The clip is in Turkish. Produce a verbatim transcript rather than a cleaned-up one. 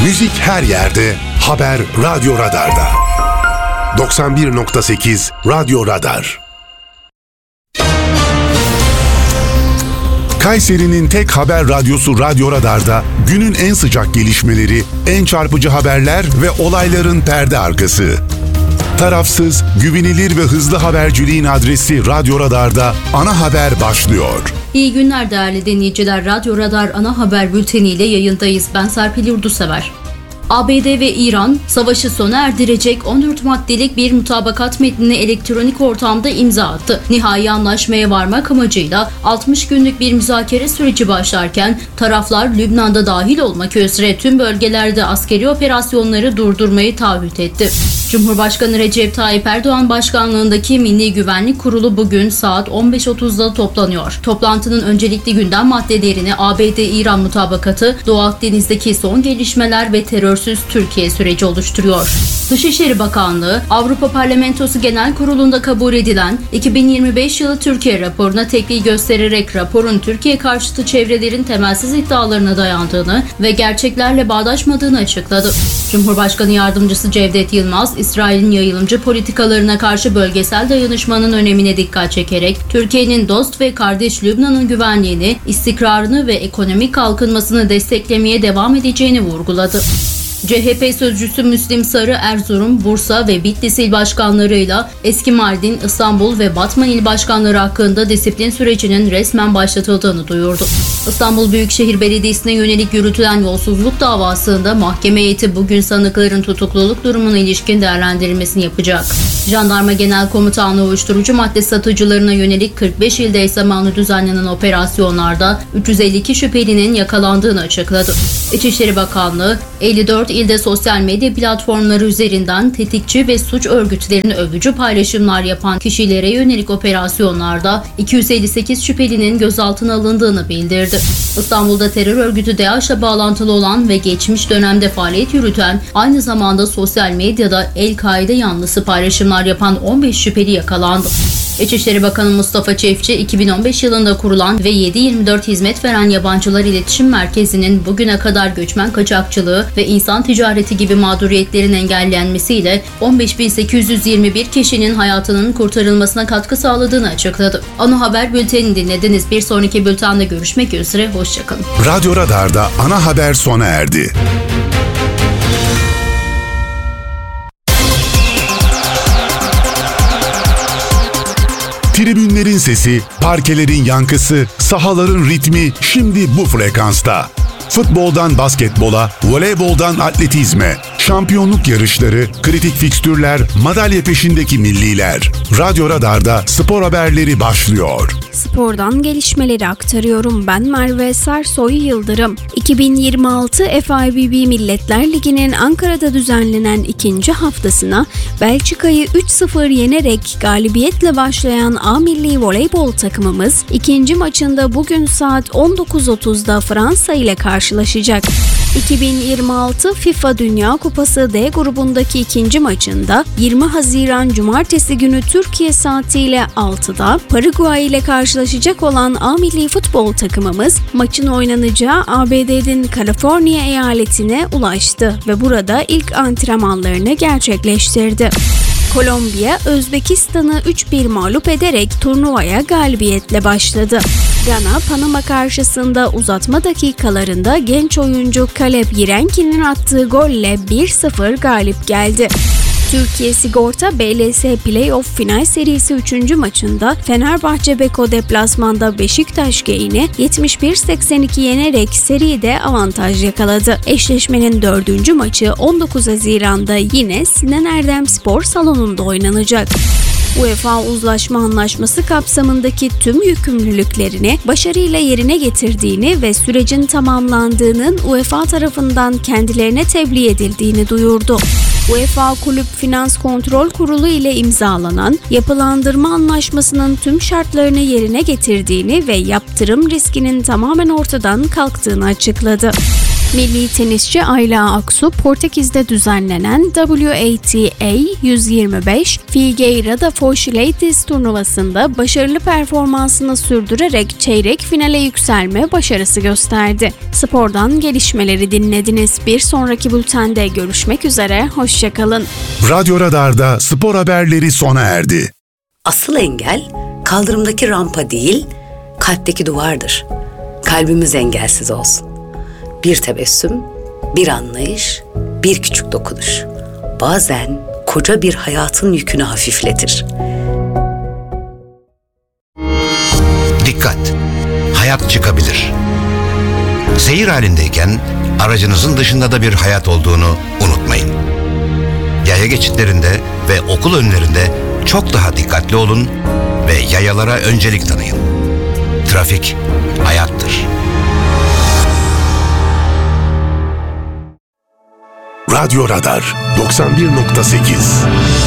Müzik her yerde, haber Radyo Radar'da. doksan bir nokta sekiz Radyo Radar. Kayseri'nin tek haber radyosu Radyo Radar'da günün en sıcak gelişmeleri, en çarpıcı haberler ve olayların perde arkası. Tarafsız, güvenilir ve hızlı haberciliğin adresi Radyo Radar'da ana haber başlıyor. İyi günler değerli dinleyiciler. Radyo Radar ana haber bülteniyle yayındayız. Ben Serpil Yurdusever. A B D ve İran savaşı sona erdirecek on dört maddelik bir mutabakat metnine elektronik ortamda imza attı. Nihai anlaşmaya varmak amacıyla altmış günlük bir müzakere süreci başlarken taraflar Lübnan'da dahil olmak üzere tüm bölgelerde askeri operasyonları durdurmayı taahhüt etti. Cumhurbaşkanı Recep Tayyip Erdoğan başkanlığındaki Milli Güvenlik Kurulu bugün saat on beş otuzda toplanıyor. Toplantının öncelikli gündem maddelerini A B D-İran mutabakatı, Doğu Akdeniz'deki son gelişmeler ve terörsüz Türkiye süreci oluşturuyor. Dışişleri Bakanlığı, Avrupa Parlamentosu Genel Kurulu'nda kabul edilen iki bin yirmi beş yılı Türkiye raporuna tepki göstererek raporun Türkiye karşıtı çevrelerin temelsiz iddialarına dayandığını ve gerçeklerle bağdaşmadığını açıkladı. Cumhurbaşkanı Yardımcısı Cevdet Yılmaz, İsrail'in yayılımcı politikalarına karşı bölgesel dayanışmanın önemine dikkat çekerek Türkiye'nin dost ve kardeş Lübnan'ın güvenliğini, istikrarını ve ekonomik kalkınmasını desteklemeye devam edeceğini vurguladı. C H P sözcüsü Müslim Sarı, Erzurum, Bursa ve Bitlis il başkanlarıyla eski Mardin, İstanbul ve Batman il başkanları hakkında disiplin sürecinin resmen başlatıldığını duyurdu. İstanbul Büyükşehir Belediyesi'ne yönelik yürütülen yolsuzluk davasında mahkeme heyeti bugün sanıkların tutukluluk durumuna ilişkin değerlendirilmesini yapacak. Jandarma Genel Komutanlığı uyuşturucu madde satıcılarına yönelik kırk beş ilde eş zamanlı düzenlenen operasyonlarda üç yüz elli iki şüphelinin yakalandığını açıkladı. İçişleri Bakanlığı, elli dört ilde sosyal medya platformları üzerinden tetikçi ve suç örgütlerine övücü paylaşımlar yapan kişilere yönelik operasyonlarda iki yüz elli sekiz şüphelinin gözaltına alındığını bildirdi. İstanbul'da terör örgütü DAEŞ'le bağlantılı olan ve geçmiş dönemde faaliyet yürüten, aynı zamanda sosyal medyada El-Kaide yanlısı paylaşımlar yapan on beş şüpheli yakalandı. İçişleri Bakanı Mustafa Çiftçi, iki bin on beş yılında kurulan ve yedi yirmi dört hizmet veren Yabancılar İletişim Merkezi'nin bugüne kadar göçmen kaçakçılığı ve insan ticareti gibi mağduriyetlerin engellenmesiyle on beş bin sekiz yüz yirmi bir kişinin hayatının kurtarılmasına katkı sağladığını açıkladı. Ana haber bültenini dinlediniz. Bir sonraki bültende görüşmek üzere. Hoşçakalın. Radyo Radar'da ana haber sona erdi. Tribünlerin sesi, parkelerin yankısı, sahaların ritmi şimdi bu frekansta. Futboldan basketbola, voleyboldan atletizme, şampiyonluk yarışları, kritik fikstürler, madalya peşindeki milliler. Radyo Radar'da spor haberleri başlıyor. Spordan gelişmeleri aktarıyorum. Ben Merve Sersoy Yıldırım. iki bin yirmi altı F I V B Milletler Ligi'nin Ankara'da düzenlenen ikinci haftasına Belçika'yı üç sıfır yenerek galibiyetle başlayan A Milli Voleybol takımımız ikinci maçında bugün saat on dokuz otuzda Fransa ile karşılaşacak. iki bin yirmi altı FIFA Dünya Kupası D grubundaki ikinci maçında yirmi Haziran Cumartesi günü Türkiye saatiyle altıda Paraguay ile karşılaşacak olan A Milli Futbol takımımız maçın oynanacağı A B D'nin Kaliforniya eyaletine ulaştı ve burada ilk antrenmanlarını gerçekleştirdi. Kolombiya, Özbekistan'ı üç bir mağlup ederek turnuvaya galibiyetle başladı. Gana, Panama karşısında uzatma dakikalarında genç oyuncu Caleb Yirenki'nin attığı golle bir sıfır galip geldi. Türkiye Sigorta B L S Playoff Final Serisi üçüncü maçında Fenerbahçe Beko deplasmanda Beşiktaş Geyini yetmiş bir seksen iki yenerek seride avantaj yakaladı. Eşleşmenin dördüncü maçı on dokuz Haziran'da yine Sinan Erdem Spor Salonu'nda oynanacak. UEFA Uzlaşma Anlaşması kapsamındaki tüm yükümlülüklerini başarıyla yerine getirdiğini ve sürecin tamamlandığının UEFA tarafından kendilerine tebliğ edildiğini duyurdu. UEFA Kulüp Finans Kontrol Kurulu ile imzalanan yapılandırma anlaşmasının tüm şartlarını yerine getirdiğini ve yaptırım riskinin tamamen ortadan kalktığını açıkladı. Milli tenisçi Ayla Aksu, Portekiz'de düzenlenen W A T A yüz yirmi beş Figueira Foz Ladies turnuvasında başarılı performansını sürdürerek çeyrek finale yükselme başarısı gösterdi. Spordan gelişmeleri dinlediniz. Bir sonraki bültende görüşmek üzere, hoşçakalın. Radyo Radar'da spor haberleri sona erdi. Asıl engel kaldırımdaki rampa değil, kalpteki duvardır. Kalbimiz engelsiz olsun. Bir tebessüm, bir anlayış, bir küçük dokunuş. Bazen koca bir hayatın yükünü hafifletir. Dikkat! Hayat çıkabilir. Seyir halindeyken aracınızın dışında da bir hayat olduğunu unutmayın. Yaya geçitlerinde ve okul önlerinde çok daha dikkatli olun ve yayalara öncelik tanıyın. Trafik hayattır. Radyo Radar doksan bir nokta sekiz